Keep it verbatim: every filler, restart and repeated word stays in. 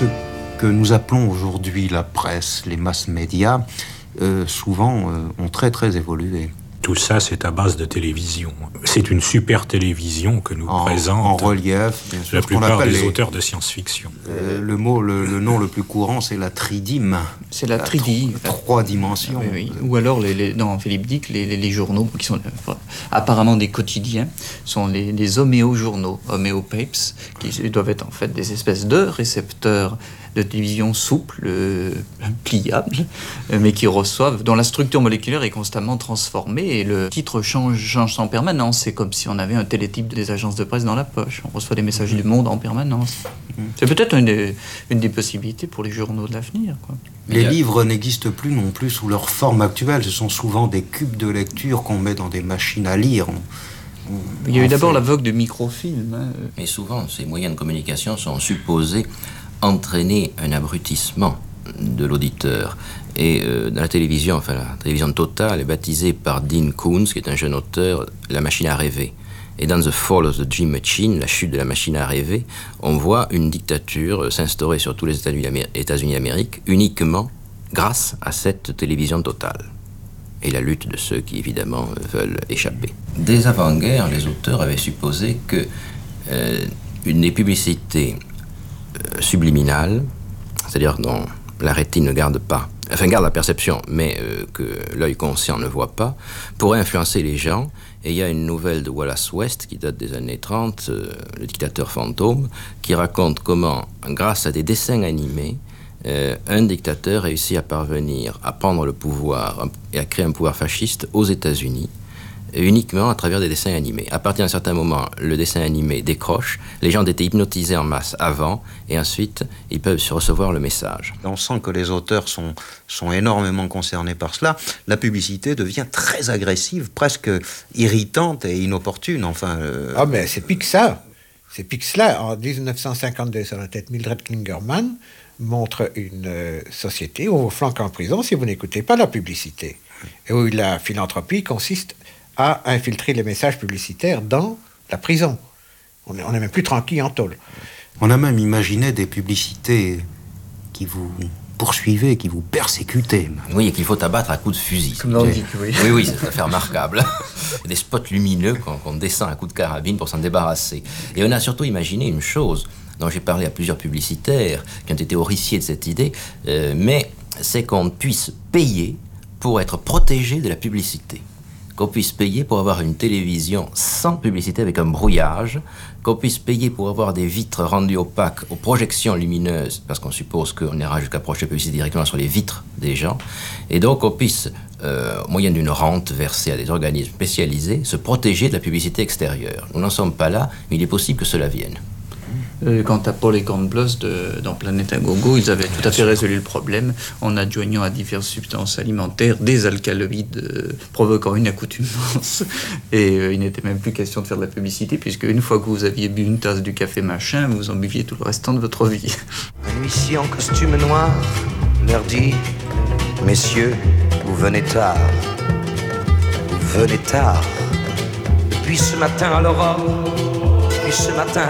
Ce que nous appelons aujourd'hui la presse, les mass médias, euh, souvent euh, ont très très évolué. Tout ça, c'est à base de télévision. C'est une super télévision que nous en, présente en relief, bien sûr, la plupart des les, auteurs de science-fiction. Euh, le mot, le, le nom le plus courant, c'est la tridime. C'est la, la tridie. Tro- trois dimensions. Oui, oui. Ou alors, les, les, dans Philippe Dick, les, les, les journaux, qui sont enfin, apparemment des quotidiens, sont les, les homéojournaux, homéopapes, qui doivent être en fait des espèces de récepteurs de télévision souples, euh, pliables, euh, mais qui reçoivent, dont la structure moléculaire est constamment transformée et le titre change, change en permanence. C'est comme si on avait un télétype des agences de presse dans la poche. On reçoit des messages du monde en permanence. C'est peut-être une des, une des possibilités pour les journaux de l'avenir, quoi. Les livres n'existent plus non plus sous leur forme actuelle. Ce sont souvent des cubes de lecture qu'on met dans des machines à lire. On, on, Il y a eu d'abord la vogue du microfilm. Hein. Mais souvent, ces moyens de communication sont supposés entraîner un abrutissement de l'auditeur. Et euh, dans la télévision, enfin la télévision totale est baptisée par Dean Koontz, qui est un jeune auteur, la machine à rêver. Et dans The Fall of the Dream Machine, la chute de la machine à rêver, on voit une dictature s'instaurer sur tous les États-Unis d'Amérique uniquement grâce à cette télévision totale. Et la lutte de ceux qui, évidemment, veulent échapper. Dès avant-guerre, les auteurs avaient supposé que euh, une des publicités euh, subliminales, c'est-à-dire dont la rétine ne garde pas, enfin garde la perception, mais euh, que l'œil conscient ne voit pas, pourrait influencer les gens. Et il y a une nouvelle de Wallace West qui date des années trente, euh, Le dictateur fantôme, qui raconte comment, grâce à des dessins animés, euh, un dictateur réussit à parvenir à prendre le pouvoir et à créer un pouvoir fasciste aux États-Unis, uniquement à travers des dessins animés. À partir d'un certain moment, le dessin animé décroche, les gens étaient hypnotisés en masse avant, et ensuite, ils peuvent recevoir le message. On sent que les auteurs sont, sont énormément concernés par cela. La publicité devient très agressive, presque irritante et inopportune. Enfin, euh... Ah, mais c'est pire que ça. C'est pire que cela. En dix-neuf cent cinquante-deux, sur la tête, Mildred Klingerman montre une euh, société où on vous flanque en prison si vous n'écoutez pas la publicité. Et où la philanthropie consiste à infiltrer les messages publicitaires dans la prison. On n'est même plus tranquille en tôle. On a même imaginé des publicités qui vous poursuivaient, qui vous persécutaient. Oui, et qu'il faut abattre à coups de fusil. Comme dans le dit, oui. Oui, oui, c'est une affaire remarquable. Des spots lumineux qu'on, qu'on descend à coups de carabine pour s'en débarrasser. Et on a surtout imaginé une chose dont j'ai parlé à plusieurs publicitaires qui ont été horrifiés de cette idée, euh, mais c'est qu'on puisse payer pour être protégé de la publicité. Qu'on puisse payer pour avoir une télévision sans publicité avec un brouillage, qu'on puisse payer pour avoir des vitres rendues opaques aux projections lumineuses, parce qu'on suppose qu'on ira jusqu'à projeter la publicité directement sur les vitres des gens, et donc qu'on puisse, euh, au moyen d'une rente versée à des organismes spécialisés, se protéger de la publicité extérieure. Nous n'en sommes pas là, mais il est possible que cela vienne. Quant à Paul et Kornbluth de, dans Planète à Gogo, ils avaient tout à fait résolu le problème en adjoignant à diverses substances alimentaires des alcaloïdes euh, provoquant une accoutumance. Et euh, il n'était même plus question de faire de la publicité, puisque une fois que vous aviez bu une tasse du café machin, vous en buviez tout le restant de votre vie. Un huissier en costume noir leur dit « Messieurs, vous venez tard. Vous venez tard. Depuis ce matin à l'aurore, depuis ce matin